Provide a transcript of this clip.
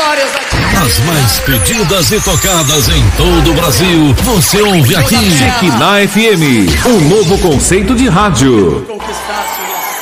glórias a ti. As mais pedidas e tocadas em todo o Brasil, você ouve aqui. Jequitá FM, um novo conceito de rádio. Conquistasse